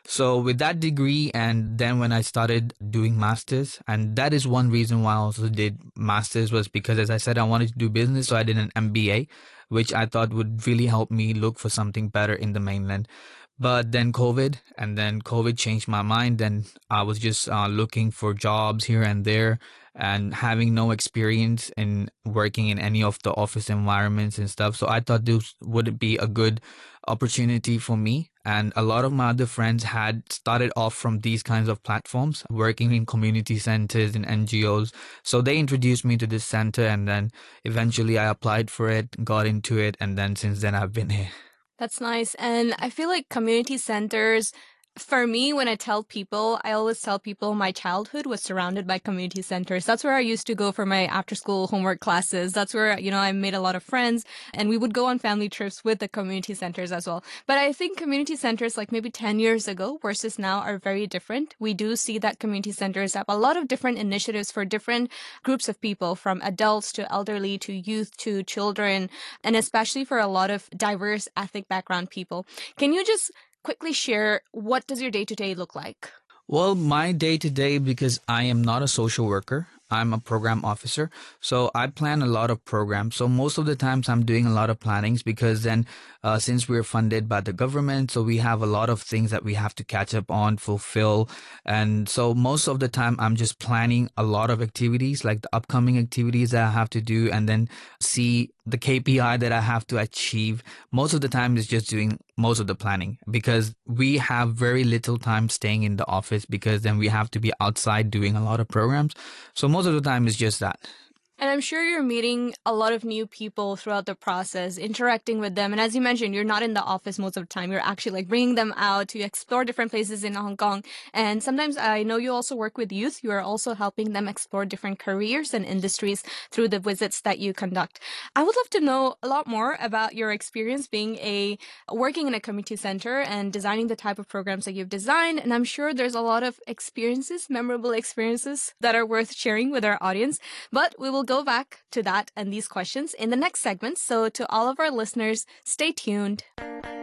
So with that degree, and then when I started doing masters, and that is one reason why I also did masters, was because, as I said, I wanted to do business, so I did an MBA, which I thought would really help me look for something better in the mainland. But then COVID, and then COVID changed my mind. Then I was just looking for jobs here and there, and having no experience in working in any of the office environments and stuff. So I thought this would be a good opportunity for me. And a lot of my other friends had started off from these kinds of platforms, working in community centers and NGOs. So they introduced me to this center, and then eventually I applied for it, got into it, and then since then I've been here. That's nice. And I feel like community centers, for me, when I tell people, I always tell people my childhood was surrounded by community centers. That's where I used to go for my after school homework classes. That's where, I made a lot of friends, and we would go on family trips with the community centers as well. But I think community centers like maybe 10 years ago versus now are very different. We do see that community centers have a lot of different initiatives for different groups of people, from adults to elderly to youth to children, and especially for a lot of diverse ethnic background people. Can you just quickly share, what does your day-to-day look like? Well, my day to day, because I am not a social worker, I'm a program officer. So I plan a lot of programs. So most of the times I'm doing a lot of plannings, because then, since we're funded by the government, so we have a lot of things that we have to catch up on, fulfill. And so most of the time I'm just planning a lot of activities, like the upcoming activities that I have to do, and then see the KPI that I have to achieve. Most of the time is just doing most of the planning, because we have very little time staying in the office, because then we have to be outside doing a lot of programs. So most of the time is just that. And I'm sure you're meeting a lot of new people throughout the process, interacting with them. And as you mentioned, you're not in the office most of the time. You're actually like bringing them out to explore different places in Hong Kong. And sometimes I know you also work with youth. You are also helping them explore different careers and industries through the visits that you conduct. I would love to know a lot more about your experience working in a community center and designing the type of programs that you've designed. And I'm sure there's a lot of experiences, memorable experiences that are worth sharing with our audience. But we will go back to that and these questions in the next segment. So to all of our listeners, stay tuned.